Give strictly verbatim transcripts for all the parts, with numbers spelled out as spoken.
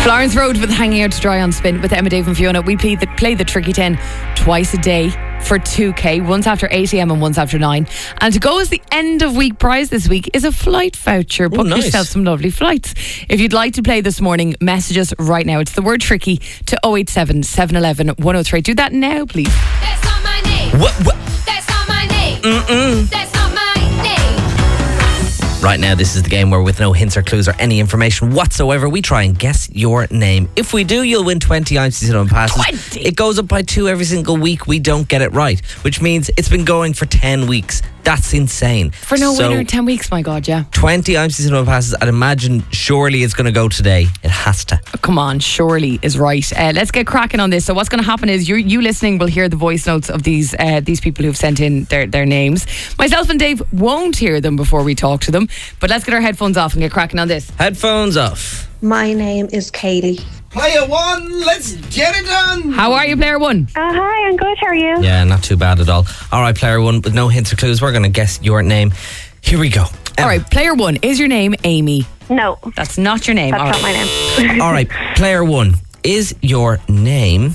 Florence Road with Hanging Out to Dry on Spin with Emma, Dave and Fiona. We play the, play the Tricky ten twice a day for two K, once after eight a.m. and once after nine. And to go as the end of week prize this week is a flight voucher. Book Ooh, nice. yourself some lovely flights. If you'd like to play this morning, message us right now. It's the word tricky to oh eight seven, seven one one, one oh three. Do that now, please. That's not my name. What? what? That's not my name. Mm-mm. That's not my name. Right now, this is the game where, with no hints or clues or any information whatsoever, we try and guess your name. If we do, you'll win twenty I C Cinema passes. twenty? It goes up by two every single week. We don't get it right, which means it's been going for ten weeks. That's insane. For no so, winner in ten weeks, my God, yeah. twenty I C Cinema passes. I'd imagine surely it's going to go today. It has to. Oh, come on, surely is right. Uh, let's get cracking on this. So what's going to happen is you you listening will hear the voice notes of these uh, these people who've sent in their, their names. Myself and Dave won't hear them before we talk to them. But let's get our headphones off and get cracking on this. Headphones off. My name is Kaylee. Player one, let's get it done. How are you, player one? Uh, hi, I'm good. How are you? Yeah, not too bad at all. All right, player one, with no hints or clues, we're going to guess your name. Here we go. All right, player one, is your name Amy? No, That's not your name. that's All not right. my name. All right, player one, is your name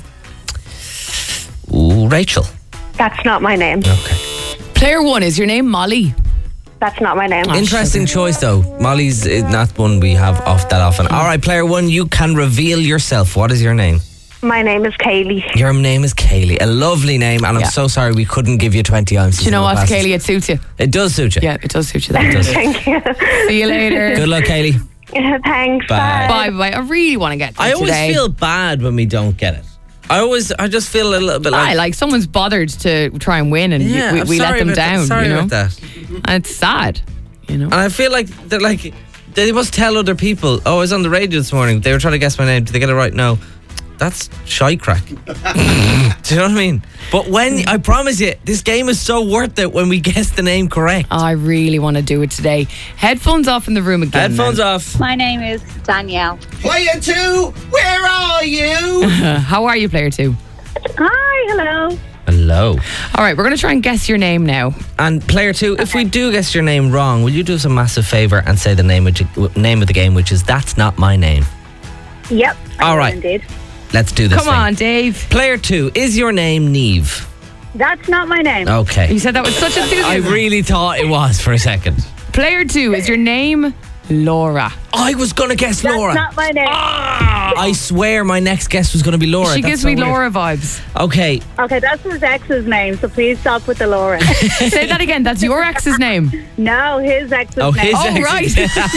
Ooh, Rachel? That's not my name. Okay. Player one, is your name Molly? That's not my name. Interesting choice, though. Molly's uh, not one we have off that often. All right, player one, you can reveal yourself. What is your name? My name is Kaylee. Your name is Kaylee. A lovely name, and I'm Yeah. so sorry we couldn't give you twenty ounces. Do you know what, Kaylee? It suits you. It does suit you. Yeah, it does suit you. That does. Thank you. See you later. Good luck, Kaylee. Thanks. Bye. Bye, bye. I really want to get to I always today. feel bad when we don't get it. I always, I just feel a little bit like... Aye, like someone's bothered to try and win and yeah, we, I'm we let sorry them about that. down. Sorry you know? about that. And it's sad, you know. And I feel like they're like they must tell other people. Oh, I was on the radio this morning. They were trying to guess my name. Did they get it right? No. That's shy crack. Do you know what I mean? But when I promise you, this game is so worth it when we guess the name correct. I really want to do it today. Headphones off in the room again. Headphones then. off. My name is Danielle. Player two, where are you? Uh, how are you, player two? Hi, hello. Hello. All right, we're going to try and guess your name now. And player two, if we do guess your name wrong, will you do us a massive favour and say the name of, name of the game, which is That's Not My Name? Yep. I All will right. Indeed. Let's do this Come thing. on, Dave. Player two, is your name Neve? That's not my name. Okay. You said that with such I enthusiasm. really thought it was for a second. Player two, is your name Laura? I was going to guess That's Laura. not my name. I swear my next guess was going to be Laura. She That's gives so me weird. Laura vibes. Okay. Okay, that's his ex's name, so please stop with the Laura. Say that again. That's your ex's name. No, his ex's Oh, name. his Oh, ex- right.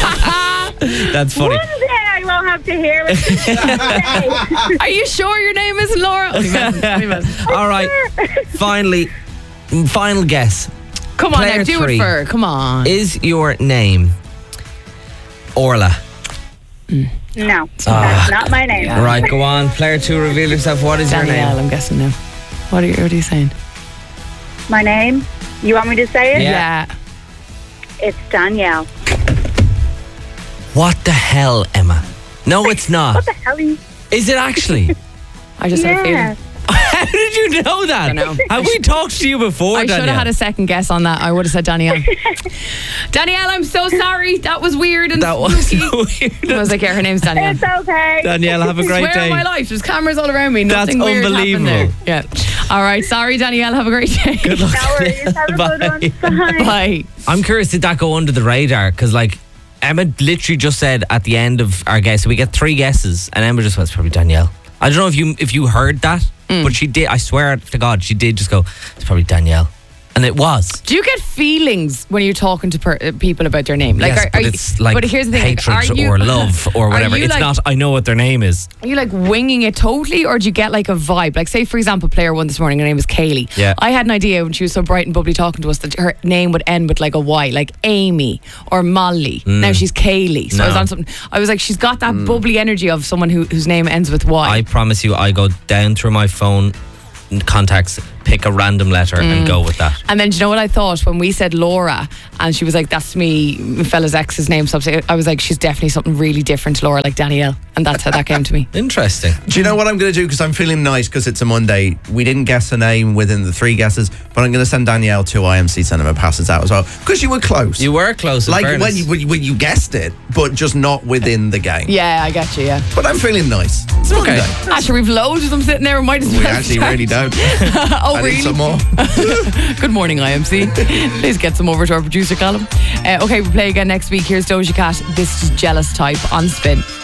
That's funny. One day I won't have to hear it. Are you sure your name isn't Laura? Only messing, only messing. All right. Finally, final guess. Come on Player now, do three. it for her. Come on. Is your name Orla? No, that's not my name. Yeah. Right, go on. Player two, reveal yourself. What is your Danielle, name? I'm guessing now. What are you, what are you saying? My name? You want me to say it? Yeah. It's Danielle. What the hell, Emma? No, it's not. What the hell are you? Is it actually? I just had a Yeah. feeling. How did you know that? I know. Have we talked to you before, I should Danielle? have had a second guess on that. I would have said Danielle. Danielle, I'm so sorry. That was weird and That was spooky. weird. I was like, yeah, her name's Danielle. It's okay. Danielle, have a great Swear day. on my life, there's cameras all around me. That's Nothing weird happened there. unbelievable. Yeah. All right, sorry, Danielle. Have a great day. Good luck. No worries. Have a good one. Bye. Bye. Bye. I'm curious, did that go under the radar? Because, like, Emma literally just said at the end of our guess, so we get three guesses, and Emma just went, it's probably Danielle. I don't know if you if you heard that, but she did. I swear to God, she did just go, it's probably Danielle. And it was. Do you get feelings when you're talking to per- uh, people about their name? yes, are, but are you- it's like but here's the thing, like, hatred are you, or love or are whatever. you It's like- not, I know what their name is. Are you like winging it totally, or do you get like a vibe? Like, say for example, player one this morning, her name was Kaylee. Yeah. I had an idea when she was so bright and bubbly talking to us that her name would end with like a Y, like Amy or Molly. Now she's Kaylee. So I was No. on something. I was like, she's got that bubbly energy of someone who, whose name ends with Y. I promise you, I go down through my phone contacts. pick a random letter and go with that. And then do you know what I thought when we said Laura and she was like, that's me, fella's ex's name, so I was like, she's definitely something really different to Laura, like Danielle. And that's how that came to me. Interesting. Do you know what I'm going to do? Because I'm feeling nice because it's a Monday. We didn't guess her name within the three guesses, but I'm going to send Danielle two I M C Cinema passes out as well. Because you were close. You were close. in Like when fairness. you, when you when you guessed it, but just not within the game. Yeah, I get you, yeah. But I'm feeling nice. It's Okay. Monday. Actually, we've loads of them sitting there. We might as well We actually start. really don't. Oh, I really? need some more. Good morning, I M C. Please get some over to our producer, Callum. Uh, okay, we'll play again next week. Here's Doja Cat. This is Jealous Type on Spin.